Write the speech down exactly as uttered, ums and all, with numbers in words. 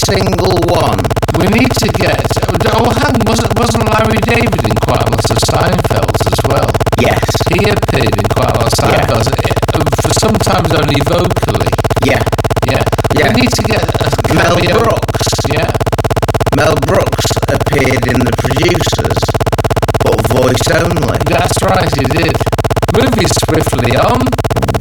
single one. We need to get. Oh, hang on, wasn't wasn't Larry David in quite a lot of Seinfelds as well? Yes. He appeared in quite a lot of Seinfelds. Yeah. For sometimes only vocally. Yeah. Yeah. Yeah. We need to get a Mel cameo. Brooks. Yeah. Mel Brooks appeared in The Producers, but voice only. That's right, he did. Moving swiftly on.